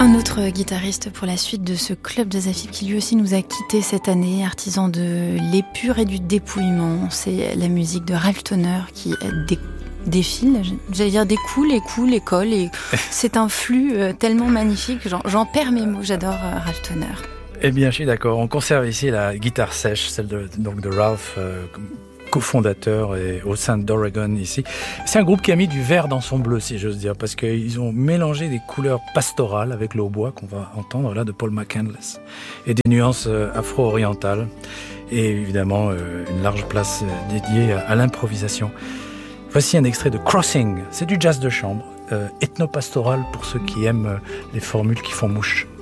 Un autre guitariste pour la suite de ce club jazz AFIP qui lui aussi nous a quittés cette année, artisan de l'épure et du dépouillement. C'est la musique de Ralph Towner qui défile, j'allais dire découle et colle. Et c'est un flux tellement magnifique, j'en perds mes mots, j'adore Ralph Towner. Eh bien, je suis d'accord. On conserve ici la guitare sèche, celle de Ralph, cofondateur et au sein d'Oregon ici. C'est un groupe qui a mis du vert dans son bleu, si j'ose dire, parce qu'ils ont mélangé des couleurs pastorales avec le hautbois qu'on va entendre là de Paul McCandless et des nuances afro-orientales et évidemment une large place dédiée à l'improvisation. Voici un extrait de Crossing. C'est du jazz de chambre, ethno-pastoral pour ceux qui aiment les formules qui font mouche.